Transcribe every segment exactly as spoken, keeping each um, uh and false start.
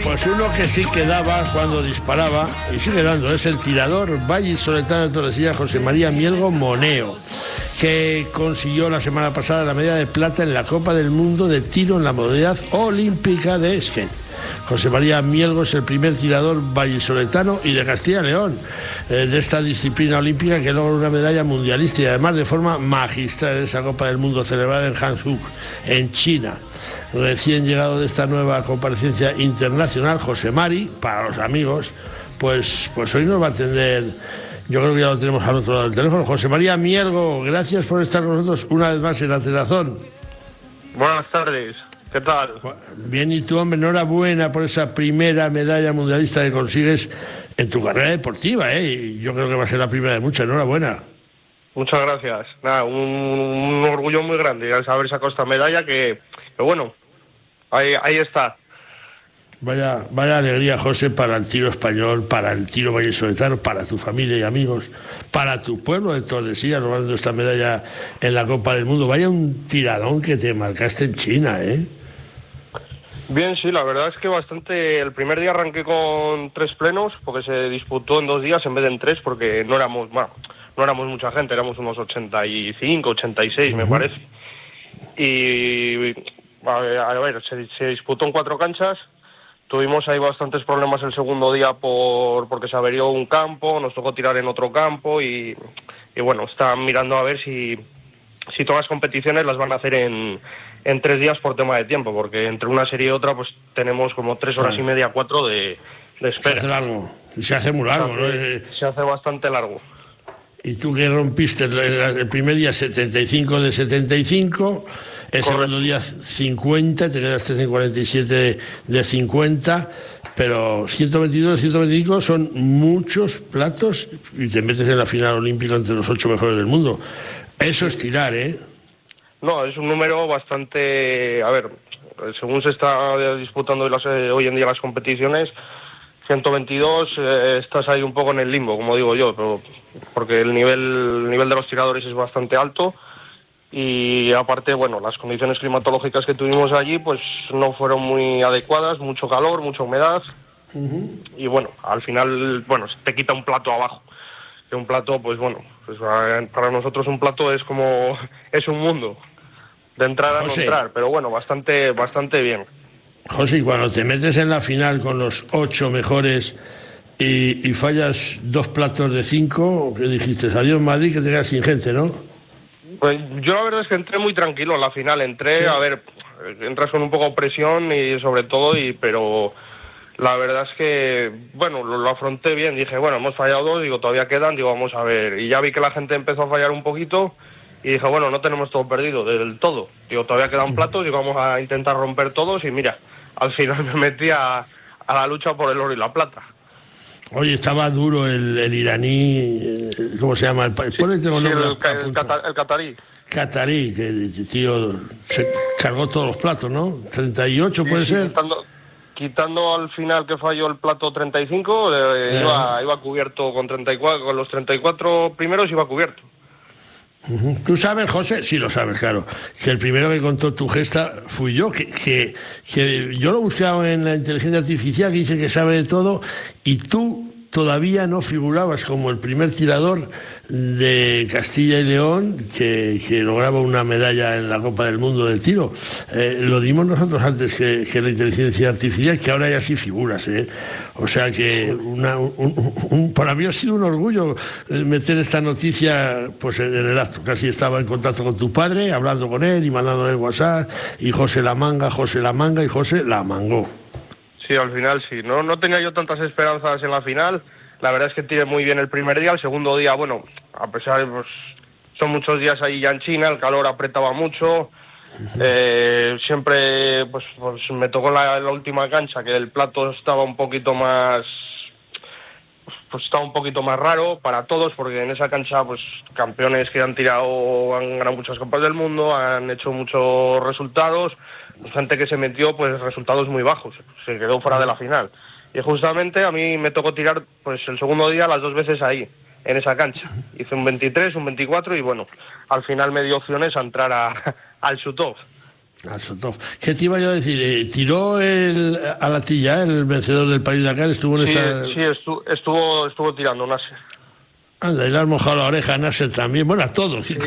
Pues uno que sí que daba cuando disparaba, y sigue dando, es el tirador vallisoletano de Tordesillas, José María Mielgo Moneo, que consiguió la semana pasada la medalla de plata en la Copa del Mundo de tiro en la modalidad olímpica de esquí. José María Mielgo es el primer tirador vallisoletano y de Castilla y León eh, de esta disciplina olímpica que logra una medalla mundialista y además de forma magistral en esa Copa del Mundo celebrada en Hangzhou, en China. Recién llegado de esta nueva comparecencia internacional, José Mari, para los amigos, pues, pues hoy nos va a atender, yo creo que ya lo tenemos al otro lado del teléfono. José María Mielgo, gracias por estar con nosotros una vez más en la Telazón. Buenas tardes. ¿Qué tal? Bien, y tú, hombre, enhorabuena por esa primera medalla mundialista que consigues en tu carrera deportiva, ¿eh? Y yo creo que va a ser la primera de muchas, enhorabuena. Muchas gracias. Nada, un, un orgullo muy grande al haber sacado esta medalla que, que bueno, ahí, ahí está. Vaya, vaya alegría, José, para el tiro español, para el tiro vallisoletano, para tu familia y amigos, para tu pueblo de Tordesillas, logrando esta medalla en la Copa del Mundo. Vaya un tiradón que te marcaste en China, ¿eh? Bien, sí, la verdad es que bastante. El primer día arranqué con tres plenos, porque se disputó en dos días en vez de en tres, porque no éramos, bueno, no éramos mucha gente, éramos unos ochenta y cinco, ochenta y seis, uh-huh. me parece. Y, a ver, a ver se, se disputó en cuatro canchas. Tuvimos ahí bastantes problemas el segundo día por porque se averió un campo, nos tocó tirar en otro campo y, y bueno, están mirando a ver si, si todas las competiciones las van a hacer en, en tres días por tema de tiempo, porque entre una serie y otra pues tenemos como tres horas y media, cuatro de, de espera. Se hace largo, se hace muy largo, se hace, ¿no? Se hace bastante largo. Y tú que rompiste el, el primer día setenta y cinco de setenta y cinco, el Correcto. Segundo día cincuenta, te quedaste en cuarenta y siete de cincuenta, pero ciento veintidós de ciento veinticinco son muchos platos y te metes en la final olímpica entre los ocho mejores del mundo. Eso es tirar, ¿eh? No, es un número bastante... A ver, según se está disputando hoy, las, hoy en día las competiciones, ciento veintidós, eh, estás ahí un poco en el limbo, como digo yo, pero porque el nivel, el nivel de los tiradores es bastante alto y aparte, bueno, las condiciones climatológicas que tuvimos allí pues no fueron muy adecuadas, mucho calor, mucha humedad, uh-huh. y bueno, al final, bueno, te quita un plato abajo, que un plato, pues bueno, pues para nosotros un plato es como, es un mundo, de entrar a no entrar, pero bueno, bastante, bastante bien. José, cuando te metes en la final con los ocho mejores y, y fallas dos platos de cinco, ¿qué dijiste? Adiós Madrid, que te quedas sin gente, ¿no? Pues yo la verdad es que entré muy tranquilo en la final, entré, sí. a ver, entras con un poco de presión y sobre todo, y pero la verdad es que, bueno, lo, lo afronté bien, dije, bueno, hemos fallado dos, digo, todavía quedan, digo, vamos a ver, y ya vi que la gente empezó a fallar un poquito, y dije, bueno, no tenemos todo perdido, del todo, digo, todavía quedan platos, digo, vamos a intentar romper todos, y mira, al final me metí a, a la lucha por el oro y la plata. Oye, estaba duro el, el iraní, ¿cómo se llama? El, sí, sí, el, el, cata, el catarí. Catarí, que tío se cargó todos los platos, ¿no? treinta y ocho sí, puede sí, ser. Quitando, quitando al final que falló el plato treinta y cinco, eh, iba, iba cubierto con treinta y cuatro, con los treinta y cuatro primeros iba cubierto. Uh-huh. ¿Tú sabes, José? Sí lo sabes, claro, que el primero que contó tu gesta fui yo, que, que, que yo lo he buscado en la inteligencia artificial, que dice que sabe de todo, y tú todavía no figurabas como el primer tirador de Castilla y León que, que lograba una medalla en la Copa del Mundo del tiro. Eh, lo dimos nosotros antes que, que la inteligencia artificial, que ahora ya sí figuras, ¿eh? O sea que una, un, un, un, para mí ha sido un orgullo meter esta noticia pues en, en el acto. Casi estaba en contacto con tu padre, hablando con él y mandándole WhatsApp, y José la manga, José la manga, y José la mangó. Sí, al final sí. No, no tenía yo tantas esperanzas en la final. La verdad es que tiré muy bien el primer día. El segundo día, bueno, a pesar de, pues, son muchos días ahí ya en China, el calor apretaba mucho. Eh, siempre, pues, pues me tocó la, la última cancha, que el plato estaba un poquito más, pues estaba un poquito más raro para todos, porque en esa cancha, pues, campeones que han tirado, han ganado muchas copas del mundo, han hecho muchos resultados. Gente que se metió, pues, resultados muy bajos, se quedó fuera de la final. Y justamente a mí me tocó tirar, pues, el segundo día las dos veces ahí, en esa cancha. Hice un veintitrés, un veinticuatro y, bueno, al final me dio opciones a entrar a, al shoot-off. Al Sotov. ¿Qué te iba yo a decir? Eh, ¿Tiró el, a la tilla el vencedor del París-Dakar? ¿Estuvo en sí, esta...? Sí, estuvo, estuvo, estuvo tirando Nasser. Anda, y le has mojado la oreja a Nasser también. Bueno, a todos. Sí.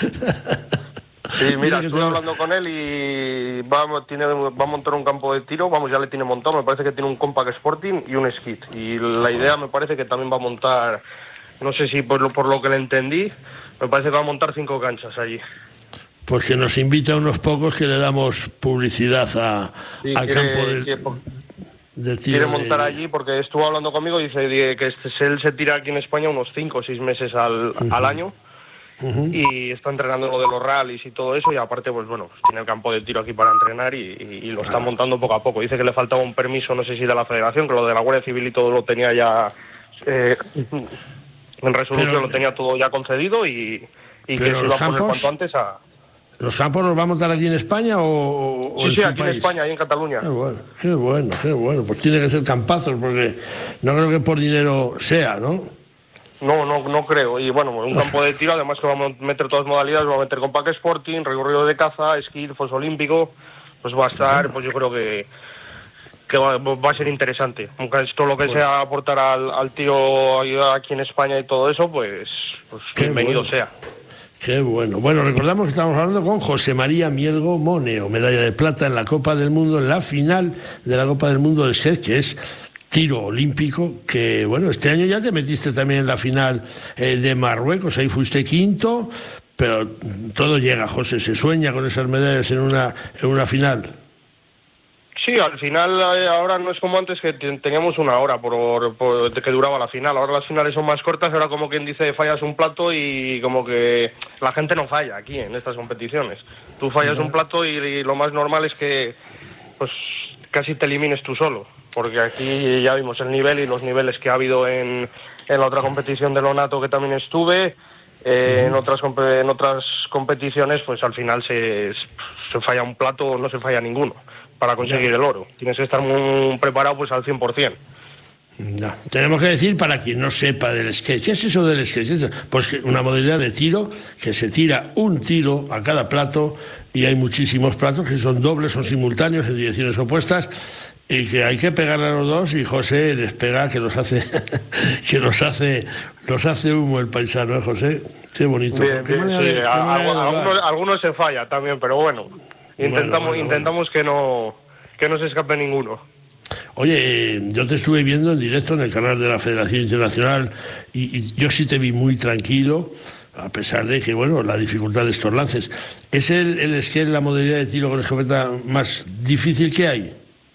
Sí, mira, estuve hablando con él y va, tiene, va a montar un campo de tiro, vamos, ya le tiene montado, me parece que tiene un Compact Sporting y un Skid. Y la idea me parece que también va a montar, no sé si por lo, por lo que le entendí, me parece que va a montar cinco canchas allí. Pues que nos invita a unos pocos que le damos publicidad a, sí, al quiere, campo de, quiere, de tiro. Quiere montar de... allí porque estuvo hablando conmigo y dice que este, él se tira aquí en España unos cinco o seis meses al, uh-huh. al año. Uh-huh. Y está entrenando lo de los rallies y todo eso, y aparte pues bueno, pues tiene el campo de tiro aquí para entrenar y, y, y lo está ah. montando poco a poco. Dice que le faltaba un permiso, no sé si de la federación, que lo de la Guardia Civil y todo lo tenía ya eh, en resolución, pero, lo tenía todo ya concedido y, y que se iba a poner cuanto antes a... ¿Los campos los va a montar aquí en España o, o sí, en sí, su aquí país? en España, ahí en Cataluña. Qué bueno, qué bueno, qué bueno. Pues tiene que ser campazos porque no creo que por dinero sea, ¿no? No, no, no creo. Y bueno, un campo de tiro, además que vamos a meter todas las modalidades, vamos a meter Compact Sporting, recorrido de caza, esquí, foso olímpico, pues va a estar, pues yo creo que que va, va a ser interesante. Todo lo que pues, sea aportar al, al tiro aquí en España y todo eso, pues, pues bienvenido bueno. sea. Qué bueno. Bueno, recordamos que estamos hablando con José María Mielgo Moneo, medalla de plata en la Copa del Mundo, en la final de la Copa del Mundo de Skate, que es tiro olímpico, que bueno, este año ya te metiste también en la final eh, de Marruecos, ahí fuiste quinto, pero todo llega, José, se sueña con esas medallas en una, en una final. Sí, al final ahora no es como antes que teníamos una hora por, por que duraba la final. Ahora las finales son más cortas, ahora como quien dice fallas un plato y como que la gente no falla aquí en estas competiciones. Tú fallas no. un plato y, y lo más normal es que pues casi te elimines tú solo, porque aquí ya vimos el nivel y los niveles que ha habido en, en la otra competición de Lonato que también estuve. Eh, en otras en otras competiciones pues al final se, se falla un plato o no se falla ninguno para conseguir el oro. Tienes que estar muy preparado pues al cien por ciento. No. Tenemos que decir, para quien no sepa del skate, ¿qué es eso del skate? Pues que una modalidad de tiro que se tira un tiro a cada plato y hay muchísimos platos que son dobles, son simultáneos en direcciones opuestas y que hay que pegar a los dos y José les pega que los hace que los hace los hace humo el paisano, ¿eh, José? Qué bonito. Bien, bien, sí. de, a, a, algunos, algunos se falla también, pero bueno, intentamos bueno, bueno, intentamos bueno. que no que no se escape ninguno. Oye, yo te estuve viendo en directo en el canal de la Federación Internacional y, y yo sí te vi muy tranquilo, a pesar de que, bueno, la dificultad de estos lances. ¿Es el, el skate la modalidad de tiro con escopeta más difícil que hay?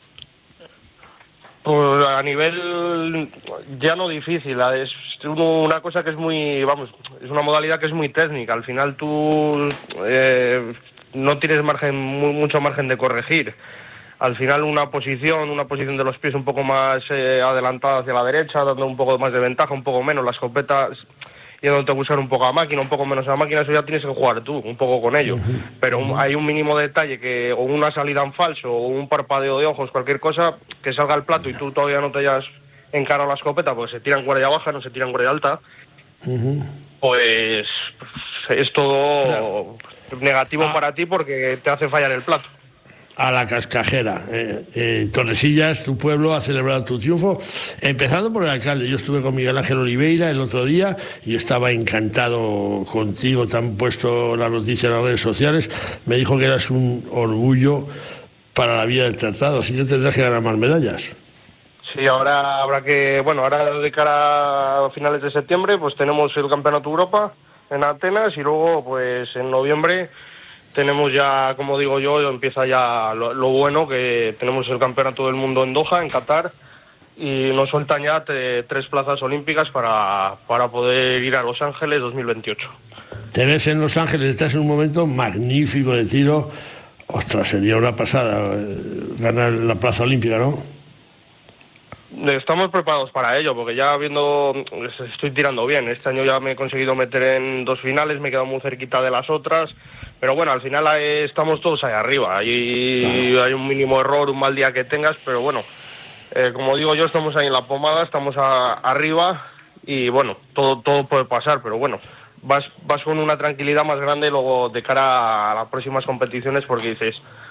Pues a nivel ya no difícil, es una cosa que es muy, vamos, es una modalidad que es muy técnica. Al final tú eh, no tienes margen, mucho margen de corregir. Al final una posición, una posición de los pies un poco más eh, adelantada hacia la derecha, dando un poco más de ventaja, un poco menos, la escopeta yéndote a usar un poco a máquina, un poco menos a máquina, eso ya tienes que jugar tú, un poco con ello. Pero un, hay un mínimo detalle, que o una salida en falso, o un parpadeo de ojos, cualquier cosa, que salga al plato y tú todavía no te hayas encarado la escopeta, porque se tira en cuerda baja, no se tira en cuerda alta, uh-huh. pues es todo claro. negativo ah. para ti porque te hace fallar el plato. A la cascajera. Eh, eh, Tordesillas, tu pueblo, ha celebrado tu triunfo, empezando por el alcalde. Yo estuve con Miguel Ángel Oliveira el otro día y estaba encantado contigo. Te han puesto la noticia en las redes sociales. Me dijo que eras un orgullo para la vida del tratado, así que tendrás que ganar más medallas. Sí, ahora habrá que, bueno, ahora de cara a finales de septiembre, pues tenemos el Campeonato Europa en Atenas y luego, pues en noviembre tenemos ya, como digo yo, empieza ya lo, lo bueno, que tenemos el Campeonato del Mundo en Doha, en Qatar, y nos sueltan ya te, tres plazas olímpicas para, para poder ir a Los Ángeles dos mil veintiocho. Te ves en Los Ángeles, estás en un momento magnífico de tiro. Ostras, sería una pasada ganar la plaza olímpica, ¿no? Estamos preparados para ello, porque ya viendo, estoy tirando bien. Este año ya me he conseguido meter en dos finales, me he quedado muy cerquita de las otras. Pero bueno, al final ahí estamos todos ahí arriba. Hay, claro. hay un mínimo error, un mal día que tengas, pero bueno, eh, como digo yo, estamos ahí en la pomada, estamos a, arriba y bueno, todo todo puede pasar, pero bueno, vas vas con una tranquilidad más grande luego de cara a las próximas competiciones porque dices,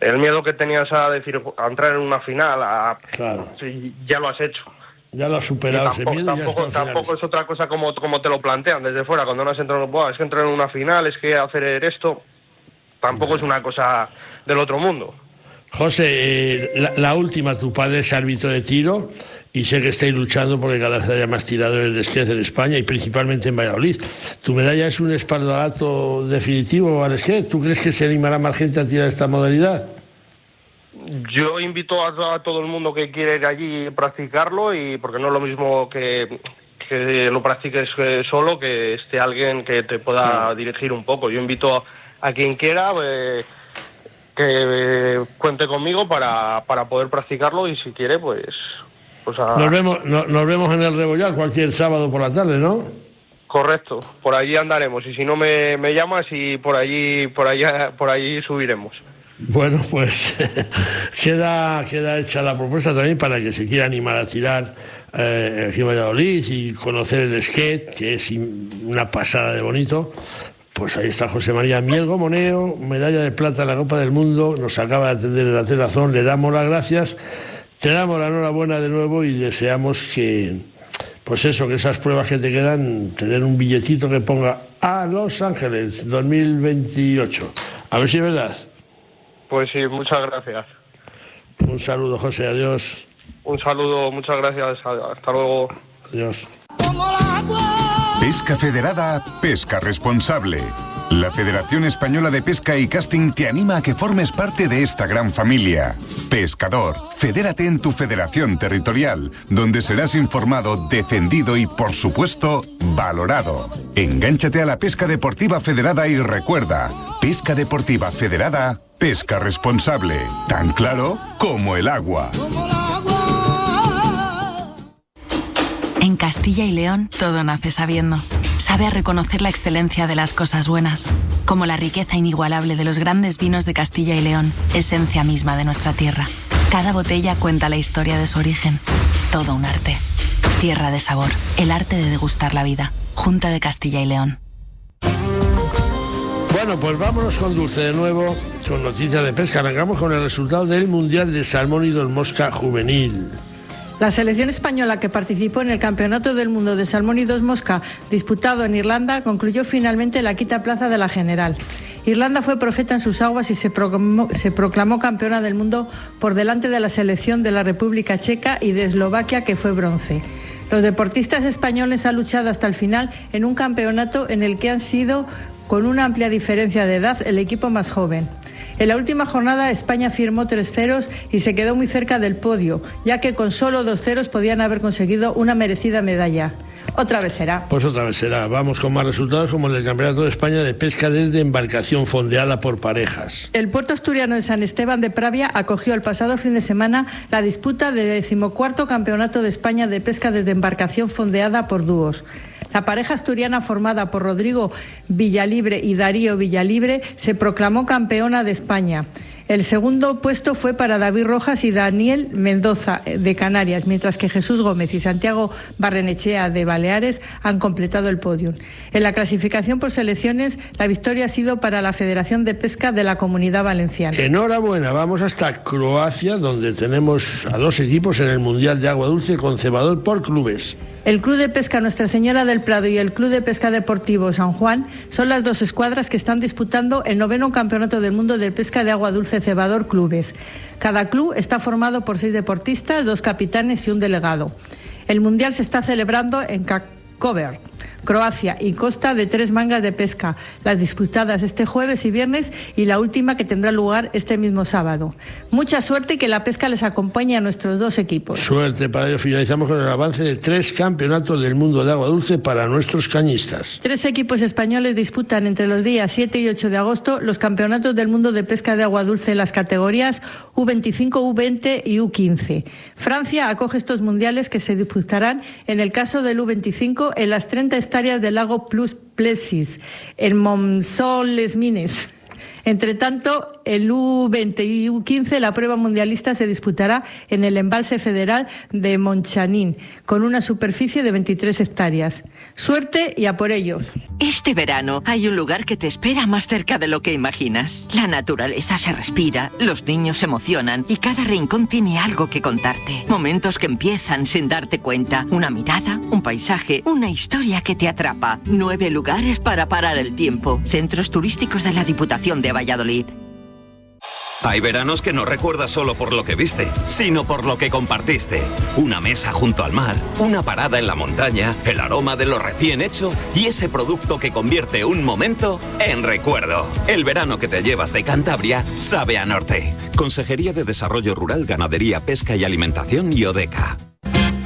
el miedo que tenías a decir, a entrar en una final, a, claro. Sí, ya lo has hecho. Ya lo has superado tampoco, ese miedo. Tampoco, ya tampoco es otra cosa como, como te lo plantean desde fuera, cuando no has entrado, Buah, es que entrar en una final, es que hacer esto, tampoco no. es una cosa del otro mundo. José, eh, la, la última, tu padre es árbitro de tiro y sé que estáis luchando porque cada vez haya más tiradores de esquí en España y principalmente en Valladolid. ¿Tu medalla es un espaldarato definitivo al esquí? ¿Tú crees que se animará más gente a tirar esta modalidad? Yo invito a, a todo el mundo que quiere ir allí a practicarlo, y porque no es lo mismo que, que lo practiques solo, que esté alguien que te pueda sí. dirigir un poco. Yo invito a, a quien quiera eh, que eh, cuente conmigo para, para poder practicarlo, y si quiere, pues... pues a... nos, vemos, no, nos vemos en el Rebollar cualquier sábado por la tarde, ¿no? Correcto, por allí andaremos, y si no me, me llamas y por allí, por allá, por allí subiremos. Bueno, pues queda, queda hecha la propuesta también para que se quiera animar a tirar eh, aquí en Valladolid y conocer el skate, que es una pasada de bonito. Pues ahí está José María Mielgo Moneo, medalla de plata en la Copa del Mundo, nos acaba de atender en la telazón, le damos las gracias, te damos la enhorabuena de nuevo y deseamos que, pues eso, que esas pruebas que te quedan, tener un billetito que ponga a Los Ángeles dos mil veintiocho. A ver si es verdad. Pues sí, muchas gracias. Un saludo, José, adiós. Un saludo, muchas gracias, hasta luego. Adiós. Pesca Federada, pesca responsable. La Federación Española de Pesca y Casting te anima a que formes parte de esta gran familia. Pescador, fedérate en tu federación territorial, donde serás informado, defendido y, por supuesto, valorado. Engánchate a la pesca deportiva federada y recuerda, pesca deportiva federada, pesca responsable, tan claro como el agua. En Castilla y León todo nace sabiendo. Sabe a reconocer la excelencia de las cosas buenas, como la riqueza inigualable de los grandes vinos de Castilla y León, esencia misma de nuestra tierra. Cada botella cuenta la historia de su origen. Todo un arte. Tierra de sabor, el arte de degustar la vida. Junta de Castilla y León. Bueno, pues vámonos con Dulce de nuevo, con noticias de pesca. Arrancamos con el resultado del Mundial de Salmón y Dos Mosca Juvenil. La selección española que participó en el Campeonato del Mundo de Salmón y Dos Mosca disputado en Irlanda concluyó finalmente la quinta plaza de la general. Irlanda fue profeta en sus aguas y se proclamó, se proclamó campeona del mundo por delante de la selección de la República Checa y de Eslovaquia, que fue bronce. Los deportistas españoles han luchado hasta el final en un campeonato en el que han sido, con una amplia diferencia de edad, el equipo más joven. En la última jornada España firmó tres ceros y se quedó muy cerca del podio, ya que con solo dos ceros podían haber conseguido una merecida medalla. Otra vez será. Pues otra vez será. Vamos con más resultados como el del Campeonato de España de Pesca desde embarcación fondeada por parejas. El puerto asturiano de San Esteban de Pravia acogió el pasado fin de semana la disputa del decimocuarto Campeonato de España de Pesca desde embarcación fondeada por dúos. La pareja asturiana formada por Rodrigo Villalibre y Darío Villalibre se proclamó campeona de España. El segundo puesto fue para David Rojas y Daniel Mendoza de Canarias, mientras que Jesús Gómez y Santiago Barrenechea de Baleares han completado el podio. En la clasificación por selecciones, la victoria ha sido para la Federación de Pesca de la Comunidad Valenciana. Enhorabuena, vamos hasta Croacia, donde tenemos a dos equipos en el Mundial de Agua Dulce con cebador por clubes. El Club de Pesca Nuestra Señora del Prado y el Club de Pesca Deportivo San Juan son las dos escuadras que están disputando el noveno Campeonato del Mundo de Pesca de Agua Dulce Cebador Clubes. Cada club está formado por seis deportistas, dos capitanes y un delegado. El Mundial se está celebrando en Koper, Croacia, y consta de tres mangas de pesca, las disputadas este jueves y viernes y la última que tendrá lugar este mismo sábado. Mucha suerte y que la pesca les acompañe a nuestros dos equipos. Suerte para ello. Finalizamos con el avance de tres campeonatos del mundo de agua dulce para nuestros cañistas. Tres equipos españoles disputan entre los días siete y ocho de agosto los campeonatos del mundo de pesca de agua dulce en las categorías U veinticinco, U veinte y U quince. Francia acoge estos mundiales que se disputarán, en el caso del U veinticinco, en las treinta hectáreas del lago Plus Plessis, en Mons-les-Mines. Entre tanto, el U veinte y U quince, la prueba mundialista se disputará en el embalse federal de Montchanin, con una superficie de veintitrés hectáreas. Suerte y a por ellos. Este verano hay un lugar que te espera más cerca de lo que imaginas. La naturaleza se respira, los niños se emocionan y cada rincón tiene algo que contarte. Momentos que empiezan sin darte cuenta. Una mirada, un paisaje, una historia que te atrapa. Nueve lugares para parar el tiempo. Centros turísticos de la Diputación de Valladolid. Hay veranos que no recuerdas solo por lo que viste, sino por lo que compartiste. Una mesa junto al mar, una parada en la montaña, el aroma de lo recién hecho y ese producto que convierte un momento en recuerdo. El verano que te llevas de Cantabria sabe a norte. Consejería de Desarrollo Rural, Ganadería, Pesca y Alimentación y ODECA.